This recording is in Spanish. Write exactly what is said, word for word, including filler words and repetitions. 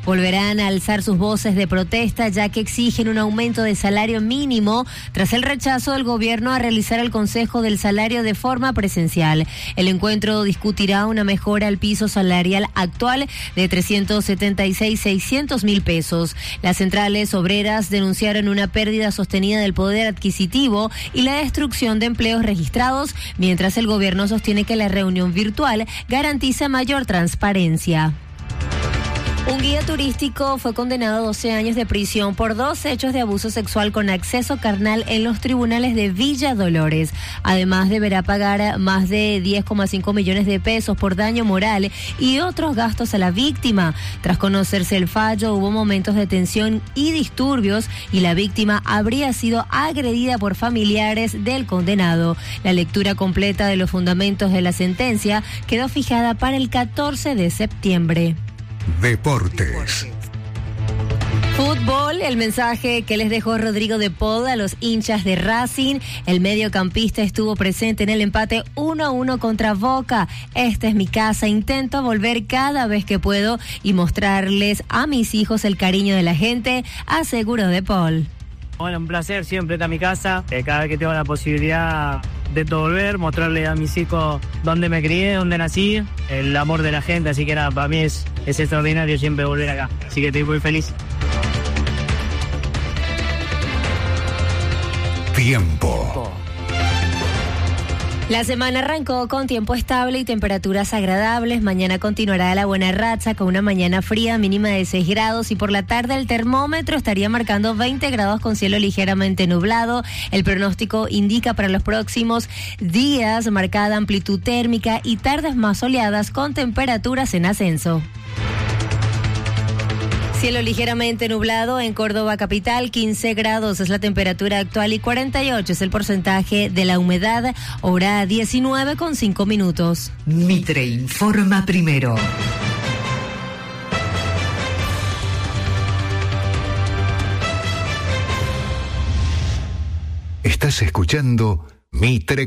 volverán a alzar sus voces de protesta ya que exigen un aumento de salario mínimo tras el rechazo del gobierno a realizar el Consejo del Salario de forma presencial. El encuentro discutirá una mejora al piso salarial actual de trescientos setenta y seis mil seiscientos mil pesos. Las centrales obreras denunciaron una pérdida sostenida del poder adquisitivo y la destrucción de empleos registrados, mientras el gobierno sostiene que la reunión virtual garantiza mayor transparencia. Un guía turístico fue condenado a doce años de prisión por dos hechos de abuso sexual con acceso carnal en los tribunales de Villa Dolores. Además, deberá pagar más de diez coma cinco millones de pesos por daño moral y otros gastos a la víctima. Tras conocerse el fallo, hubo momentos de tensión y disturbios y la víctima habría sido agredida por familiares del condenado. La lectura completa de los fundamentos de la sentencia quedó fijada para el catorce de septiembre. Deportes. Fútbol, el mensaje que les dejó Rodrigo de Paul a los hinchas de Racing. El mediocampista estuvo presente en el empate uno a uno contra Boca. Esta es mi casa, intento volver cada vez que puedo y mostrarles a mis hijos el cariño de la gente, aseguró de Paul. Bueno, un placer, siempre está mi casa. Eh, cada vez que tengo la posibilidad de volver, mostrarle a mis hijos dónde me crié, dónde nací, el amor de la gente, así que nada, para mí es, es extraordinario siempre volver acá. Así que estoy muy feliz. Tiempo. La semana arrancó con tiempo estable y temperaturas agradables. Mañana continuará la buena racha con una mañana fría mínima de seis grados y por la tarde el termómetro estaría marcando veinte grados con cielo ligeramente nublado. El pronóstico indica para los próximos días marcada amplitud térmica y tardes más soleadas con temperaturas en ascenso. Cielo ligeramente nublado en Córdoba capital, quince grados es la temperatura actual y cuarenta y ocho es el porcentaje de la humedad, hora diecinueve con cinco minutos. Mitre informa primero. Estás escuchando Mitre